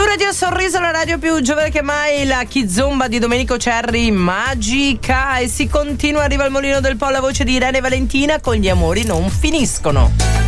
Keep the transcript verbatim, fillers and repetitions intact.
Radio Sorriso, la radio più giovane che mai, la Kizomba di Domenico Cerri, magica, e si continua. Arriva al Mulino del Po la voce di Irene Valentina con Gli amori non finiscono.